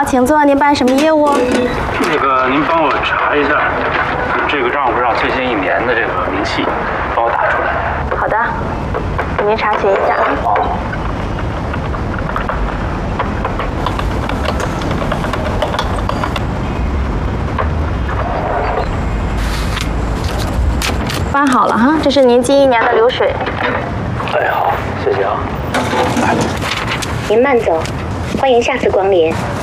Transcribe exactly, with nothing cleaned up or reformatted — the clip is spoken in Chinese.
请坐。您办什么业务？ 那个，您帮我查一下这个账户上最近一年的这个明细，帮我打出来。 好的，给您查询一下。办好了哈，这是您近一年的流水。 哎，好，谢谢啊。 您慢走，欢迎下次光临。